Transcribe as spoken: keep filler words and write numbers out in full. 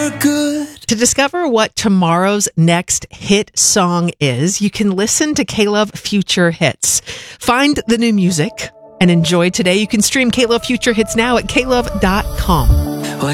for good. To discover what tomorrow's next hit song is, you can listen to K-Love Future Hits. Find the new music and enjoy today. You can stream K-Love Future Hits now at K love dot com.